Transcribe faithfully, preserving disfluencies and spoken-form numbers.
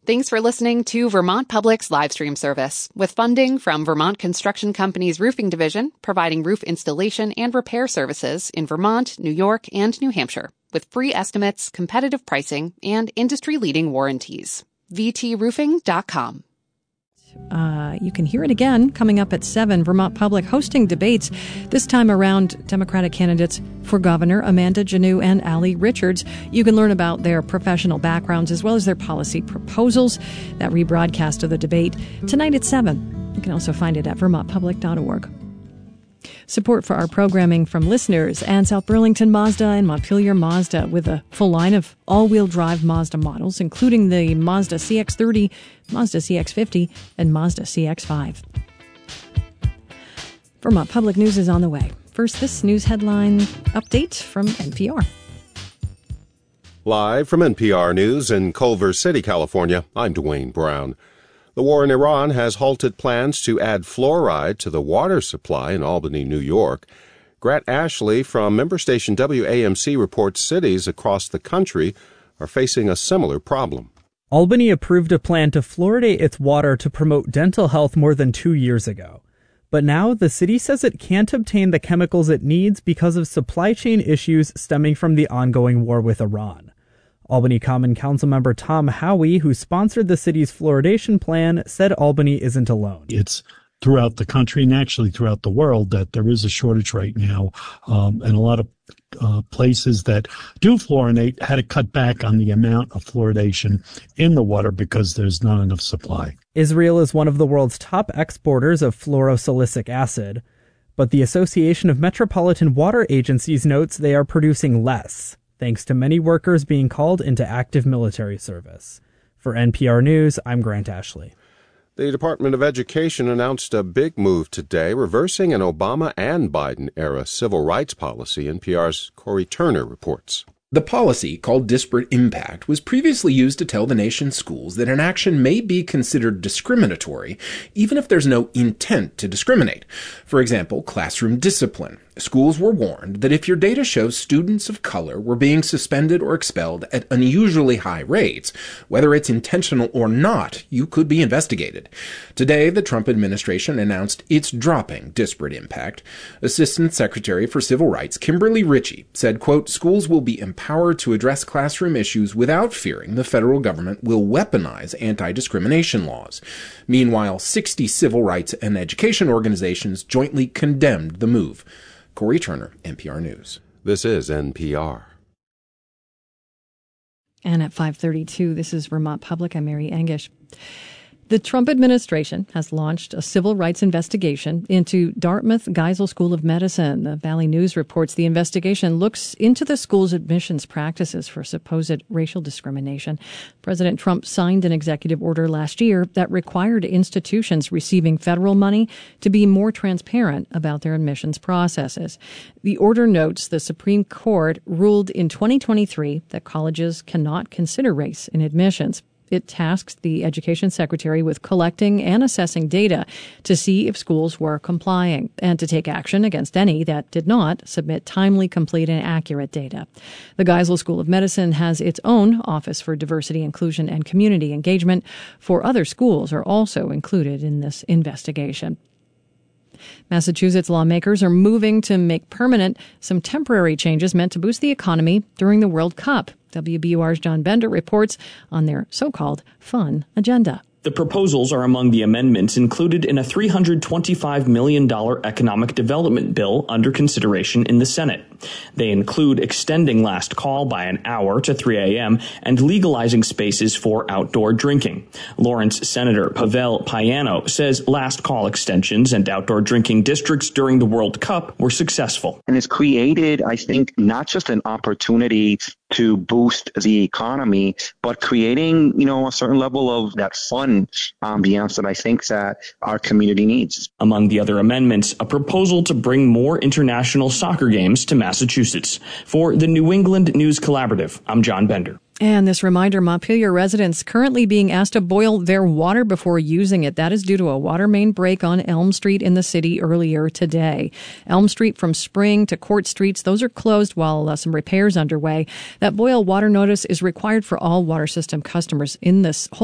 Thanks for listening to Vermont Public's live stream service, with funding from Vermont Construction Company's Roofing Division, providing roof installation and repair services in Vermont, New York, and New Hampshire, with free estimates, competitive pricing, and industry-leading warranties. v t roofing dot com. Uh, you can hear it again coming up at seven. Vermont Public hosting debates, this time around Democratic candidates for governor, Amanda Janoo and Allie Richards. You can learn about their professional backgrounds as well as their policy proposals. That rebroadcast of the debate tonight at seven. You can also find it at vermont public dot org. Support for our programming from listeners and South Burlington Mazda and Montpelier Mazda, with a full line of all-wheel drive Mazda models, including the Mazda C X thirty, Mazda C X fifty, and Mazda C X five. Vermont Public News is on the way. First, this news headline update from N P R. Live from N P R News in Culver City, California, I'm Dwayne Brown. The war in Iran has halted plans to add fluoride to the water supply in Albany, New York. Grant Ashley from member station W A M C reports cities across the country are facing a similar problem. Albany approved a plan to fluoridate its water to promote dental health more than two years ago. But now the city says it can't obtain the chemicals it needs because of supply chain issues stemming from the ongoing war with Iran. Albany Common Council member Tom Howey, who sponsored the city's fluoridation plan, said Albany isn't alone. It's throughout the country and actually throughout the world that there is a shortage right now. Um, and a lot of uh, places that do fluorinate had to cut back on the amount of fluoridation in the water because there's not enough supply. Israel is one of the world's top exporters of fluorosilicic acid, but the Association of Metropolitan Water Agencies notes they are producing less, thanks to many workers being called into active military service. For N P R News, I'm Grant Ashley. The Department of Education announced a big move today, reversing an Obama and Biden-era civil rights policy. N P R's Corey Turner reports. The policy, called disparate impact, was previously used to tell the nation's schools that an action may be considered discriminatory, even if there's no intent to discriminate. For example, classroom discipline. Schools were warned that if your data shows students of color were being suspended or expelled at unusually high rates, whether it's intentional or not, you could be investigated. Today, the Trump administration announced it's dropping disparate impact. Assistant Secretary for Civil Rights Kimberly Ritchie said, quote, schools will be empowered to address classroom issues without fearing the federal government will weaponize anti-discrimination laws. Meanwhile, sixty civil rights and education organizations jointly condemned the move. Corey Turner, N P R News. This is N P R. And at five thirty-two, this is Vermont Public. I'm Mary Engish. The Trump administration has launched a civil rights investigation into Dartmouth Geisel School of Medicine. The Valley News reports the investigation looks into the school's admissions practices for supposed racial discrimination. President Trump signed an executive order last year that required institutions receiving federal money to be more transparent about their admissions processes. The order notes the Supreme Court ruled in twenty twenty-three that colleges cannot consider race in admissions. It tasks the education secretary with collecting and assessing data to see if schools were complying and to take action against any that did not submit timely, complete, and accurate data. The Geisel School of Medicine has its own Office for Diversity, Inclusion, and Community Engagement. Four other schools are also included in this investigation. Massachusetts lawmakers are moving to make permanent some temporary changes meant to boost the economy during the World Cup. W B U R's John Bender reports on their so-called fun agenda. The proposals are among the amendments included in a three hundred twenty-five million dollars economic development bill under consideration in the Senate. They include extending last call by an hour to three a.m. and legalizing spaces for outdoor drinking. Lawrence Senator Pavel Payano says last call extensions and outdoor drinking districts during the World Cup were successful. And it's created, I think, not just an opportunity to boost the economy, but creating, you know, a certain level of that fun ambiance that I think that our community needs. Among the other amendments, a proposal to bring more international soccer games to Massachusetts. For the New England News Collaborative, I'm John Bender. And this reminder, Montpelier residents currently being asked to boil their water before using it. That is due to a water main break on Elm Street in the city earlier today. Elm Street from Spring to Court Streets, those are closed while uh, some repairs underway. That boil water notice is required for all water system customers in this whole